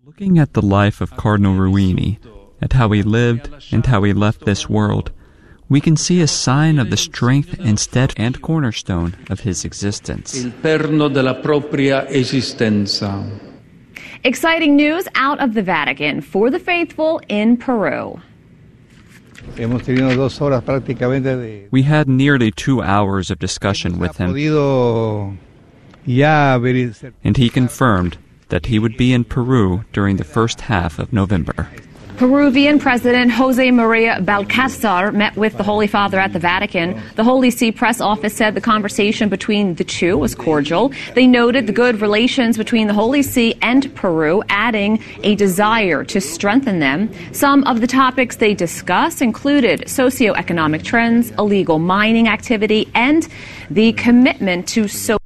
Looking at the life of Cardinal Ruini, at how he lived and how he left this world, we can see a sign of the strength and steadfast and cornerstone of his existence. Il perno della propria esistenza. Exciting news out of the Vatican for the faithful in Peru. We had nearly 2 hours of discussion with him, and he confirmed that he would be in Peru during the first half of November. Peruvian President Jose Maria Balcázar met with the Holy Father at the Vatican. The Holy See press office said the conversation between the two was cordial. They noted the good relations between the Holy See and Peru, adding a desire to strengthen them. Some of the topics they discussed included socioeconomic trends, illegal mining activity, and the commitment to